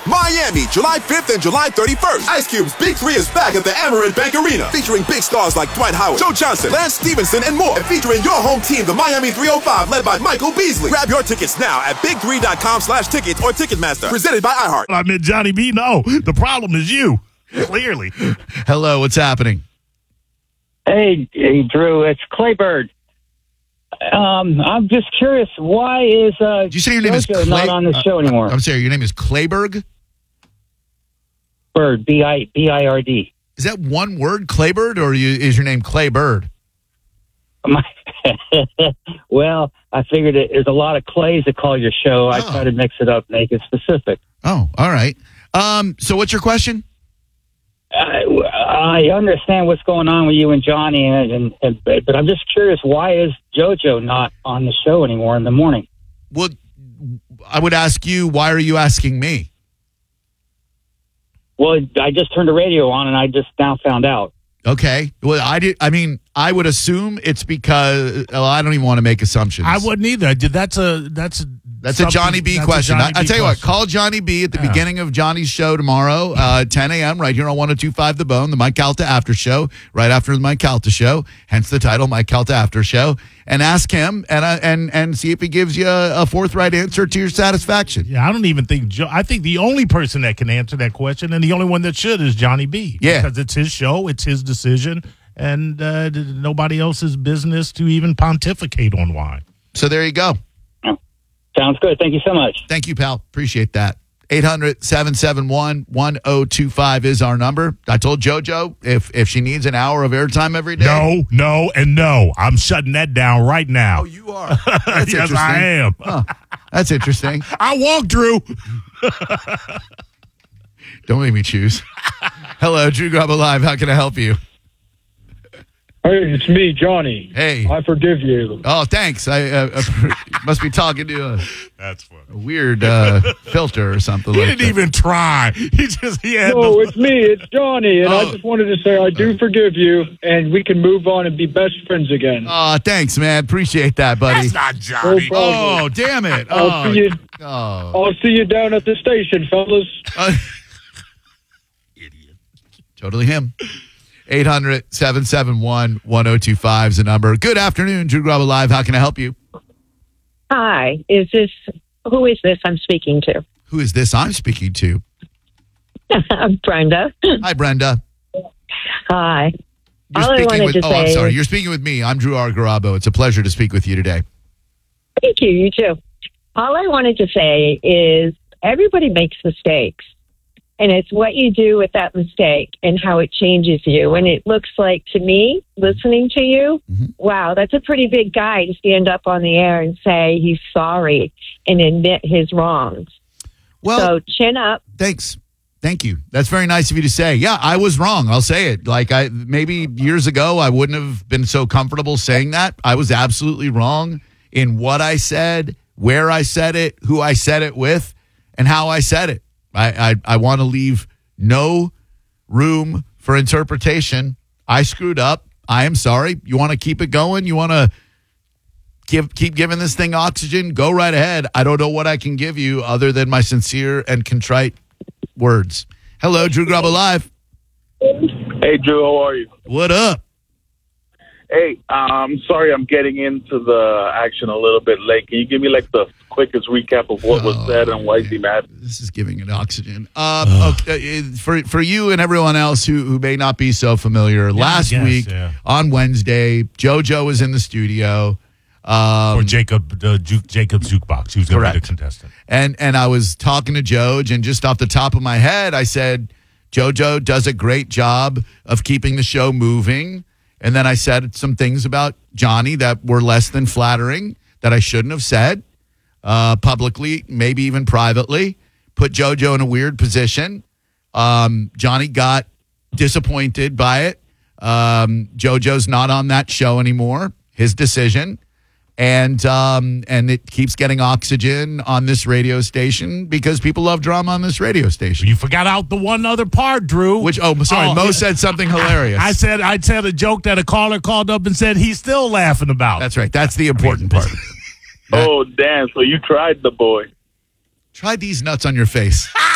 Miami, July 5th and July 31st. Ice Cube's Big 3 is back at the Amerant Bank Arena, featuring big stars like Dwight Howard, Joe Johnson, Lance Stevenson, and more. And featuring your home team, the Miami 305, led by Michael Beasley. Grab your tickets now at big3.com/tickets or Ticketmaster. Presented by iHeart. I meant Johnny B. No, the problem is you. Clearly. Hello, what's happening? Hey, Drew, it's Claybird. I'm just curious, why is Did you say your name is JoJo not on the show anymore? I'm sorry, your name is Clayberg? Bird, B-I-R-D. Is that one word, Claybird, or is your name Claybird? Well, I figured there's a lot of Clays that call your show. I try to mix it up, make it specific. Oh, all right. So what's your question? I understand what's going on with you and Johnny, but I'm just curious, why is JoJo not on the show anymore in the morning? Well, I would ask you, why are you asking me? Well, I just turned the radio on, and I just now found out. Okay. Well, I would assume it's because I don't even want to make assumptions. I wouldn't either. That's a Johnny B question. I tell you what, call Johnny B at the beginning of Johnny's show tomorrow, 10 a.m. right here on 102.5 The Bone, the Mike Calta After Show, right after the Mike Calta Show, hence the title, Mike Calta After Show, and ask him and see if he gives you a forthright answer to your satisfaction. Yeah, I don't even think I think the only person that can answer that question, and the only one that should, is Johnny B. Yeah. Because it's his show, it's his decision, and nobody else's business to even pontificate on why. So there you go. Sounds good. Thank you so much. Thank you, pal. Appreciate that. 800-771-1025 is our number. I told JoJo if she needs an hour of airtime every day. No. I'm shutting that down right now. Oh, you are? That's yes, interesting. I am. Huh. That's interesting. I walk, Drew. Don't make me choose. Hello, Drew Grub Alive. How can I help you? Hey, it's me, Johnny. Hey. I forgive you. Oh, thanks. I must be talking to That's funny. a weird filter or something He like didn't that. even try. No, it's me. It's Johnny. And I just wanted to say I do forgive you, and we can move on and be best friends again. Oh, thanks, man. Appreciate that, buddy. That's not Johnny. No problem. Oh, damn it. I'll see you. Oh. I'll see you down at the station, fellas. Idiot. Totally him. 800-771-1025 is the number. Good afternoon, Drew Grub Live. How can I help you? Hi, who is this I'm speaking to? Who is this I'm speaking to? I'm Brenda. Hi, Brenda. Hi. You're All I speaking wanted with, to oh, I'm say- sorry. You're speaking with me. I'm Drew R. Garabo. It's a pleasure to speak with you today. Thank you. You too. All I wanted to say is everybody makes mistakes. And it's what you do with that mistake and how it changes you. And it looks like, to me, listening to you, wow, that's a pretty big guy to stand up on the air and say he's sorry and admit his wrongs. Well, So chin up. thanks. Thank you. That's very nice of you to say. Yeah, I was wrong. I'll say it. Maybe years ago, I wouldn't have been so comfortable saying that. I was absolutely wrong in what I said, where I said it, who I said it with, and how I said it. I want to leave no room for interpretation. I screwed up. I am sorry. You want to keep it going? You want to keep giving this thing oxygen? Go right ahead. I don't know what I can give you other than my sincere and contrite words. Hello, Drew Grub Alive. Hey, Drew, how are you? What up? Hey, I'm sorry I'm getting into the action a little bit late. Can you give me the quickest recap of what was said and why is he mad? This is giving it oxygen. Okay, for you and everyone else who may not be so familiar, last week on Wednesday, JoJo was in the studio. Or Jacob Jukebox, who's going to be the contestant. And I was talking to Joj, and just off the top of my head, I said, JoJo does a great job of keeping the show moving. And then I said some things about Johnny that were less than flattering that I shouldn't have said publicly, maybe even privately. Put JoJo in a weird position. Johnny got disappointed by it. JoJo's not on that show anymore. His decision. And it keeps getting oxygen on this radio station because people love drama on this radio station. You forgot out the one other part, Drew. Mo said something hilarious. I said a joke that a caller called up and said he's still laughing about. That's right. That's the important part. Oh, damn. So you tried the boy. Try these nuts on your face.